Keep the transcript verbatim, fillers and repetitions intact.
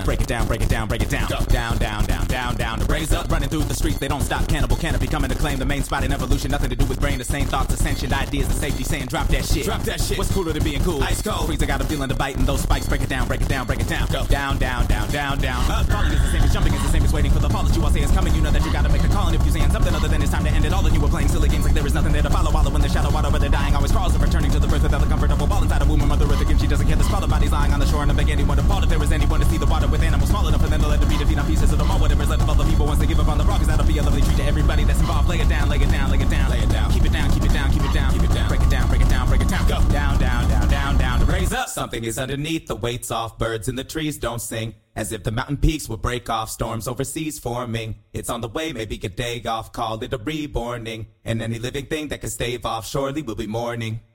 Break it down, break it down, break it down. Go. Down, down, down, down, down. To raise up, running through the streets, they don't stop. Cannibal canopy coming to claim the main spot in evolution. Nothing to do with brain, the same thoughts, ascension, ideas, and safety. Saying drop that shit. Drop that shit. What's cooler than being cool? Ice cold. Freeze, I got a feeling to bite, and those spikes break it down, break it down, break it down. Go. Down, down, down, down, down. Up. Falling is the same as jumping, is the same as waiting for the fall that you all say is coming. You know that you gotta make a call, and if you saying something other than it's time to end it all, then you were playing silly games like there is nothing there to follow. Wallow in the shadow, water where they're dying, always crawls and returning to the birth without the comfortable ball inside a womb. Mother Earth again, she doesn't care. The sprawling bodies lying on the shore, and I beg anyone to fall if there is anyone to see the water with animals small enough for them to let it be to feed on pieces of the mall. Whatever's left of all the people once they give up on the rock, 'cause that'll be a lovely treat to everybody that's involved. Lay it down, lay it down, lay it down, lay it down. Keep it down, keep it down, keep it down, keep it down. Break it down, break it down, break it down. Go down, down, down, down, down. To raise up, something is underneath. The weight's off. Birds in the trees don't sing. As if the mountain peaks will break off, storms overseas forming. It's on the way, maybe get day off, call it a reborning. And any living thing that can stave off, surely will be mourning.